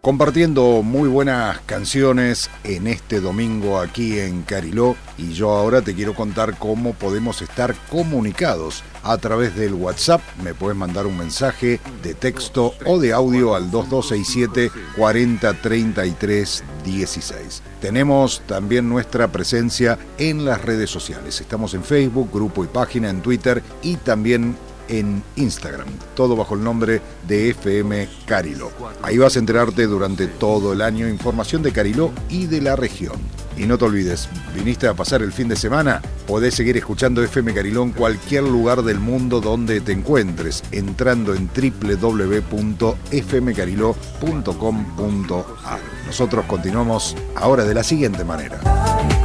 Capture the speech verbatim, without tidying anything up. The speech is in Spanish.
Compartiendo muy buenas canciones en este domingo aquí en Cariló, y yo ahora te quiero contar cómo podemos estar comunicados a través del WhatsApp. Me puedes mandar un mensaje de texto o de audio al dos dos seis siete, cuarenta, treinta y tres, dieciséis. Tenemos también nuestra presencia en las redes sociales. Estamos en Facebook, grupo y página, en Twitter y también en Instagram, todo bajo el nombre de F M Cariló. Ahí vas a enterarte durante todo el año información de Cariló y de la región. Y no te olvides, viniste a pasar el fin de semana, podés seguir escuchando F M Cariló en cualquier lugar del mundo donde te encuentres, entrando en doble u doble u doble u punto f m cariló punto com punto a r. Nosotros continuamos ahora de la siguiente manera.